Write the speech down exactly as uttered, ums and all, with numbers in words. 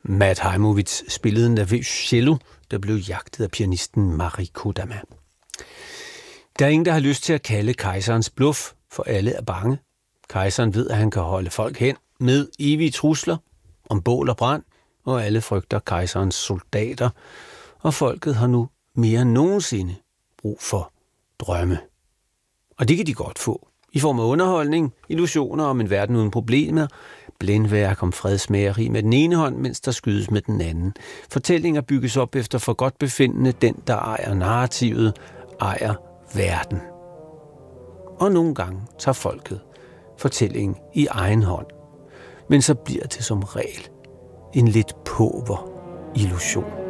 Matt Heimowitz spillede en nervøs cello, der blev jagtet af pianisten Mari Kodama. Der er ingen, der har lyst til at kalde kejserens bluff, for alle er bange. Kejseren ved, at han kan holde folk hen med evige trusler om bål og brand, og alle frygter kejserens soldater, og folket har nu mere end nogensinde brug for drømme. Og det kan de godt få, i form af underholdning, illusioner om en verden uden problemer, blændværk om fredsmageri med den ene hånd, mens der skydes med den anden. Fortællinger bygges op efter for godt befindende. Den, der ejer narrativet, ejer verden. Og nogle gange tager folket fortællingen i egen hånd. Men så bliver det som regel en lidt påver illusion.